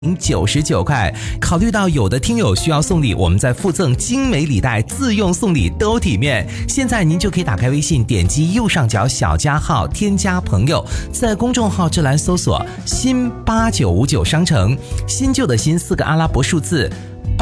99块。考虑到有的听友需要送礼，我们再附赠精美礼袋，自用送礼都体面。现在您就可以打开微信，点击右上角小加号，添加朋友，在公众号这栏搜索新8959商城，新旧的新4个阿拉伯数字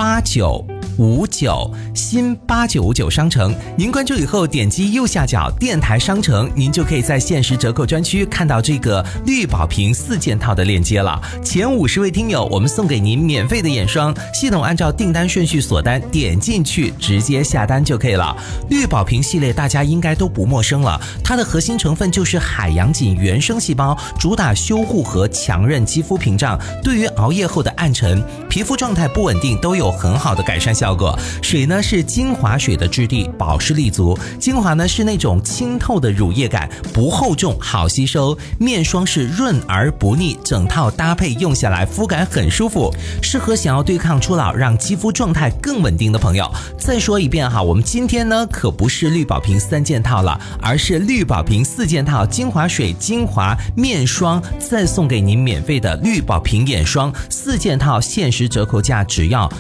8959，新8959商城。您关注以后点击右下角电台商城，您就可以在限时折扣专区看到这个绿宝瓶4件套的链接了。前50位听友我们送给您免费的眼霜，系统按照订单顺序锁单，点进去直接下单就可以了。绿宝瓶系列大家应该都不陌生了，它的核心成分就是海洋锦原生细胞，主打修护和强韧肌肤屏障，对于熬夜后的暗沉、皮肤状态不稳定都有很好的改善效果。水呢是精华水的质地，保湿力足；精华呢是那种清透的乳液感，不厚重，好吸收。面霜是润而不腻，整套搭配用下来肤感很舒服，适合想要对抗初老，让肌肤状态更稳定的朋友。再说一遍哈，我们今天呢可不是绿宝瓶3件套了，而是绿宝瓶4件套，精华水、精华、面霜，再送给您免费的绿宝瓶眼霜4件套，限时折扣价只要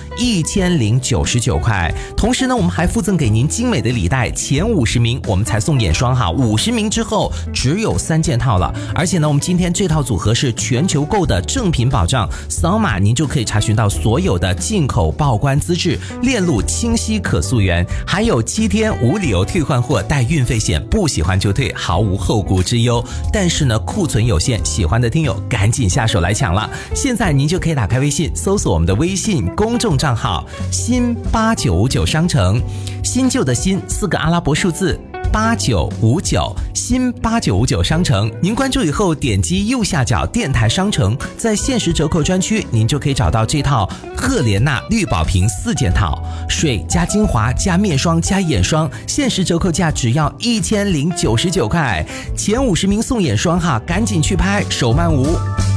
1099块。同时呢，我们还附赠给您精美的礼袋，前50名我们才送眼霜哈，50名之后只有3件套了。而且呢，我们今天这套组合是全球购的正品保障，扫码您就可以查询到所有的进口报关资质，链路清晰可溯源，还有7天无理由退换货，带运费险，不喜欢就退，毫无后顾之忧。但是呢，库存有限，喜欢的听友赶紧下手来抢了。现在您就可以打开微信，搜索我们的微信公众账号新8959商城，新旧的新4个阿拉伯数字8959，新8959商城。您关注以后点击右下角电台商城，在限时折扣专区您就可以找到这套赫莲娜绿宝瓶4件套，水加精华加面霜加眼霜，限时折扣价只要1099块。前50名送眼霜哈，赶紧去拍，手慢无。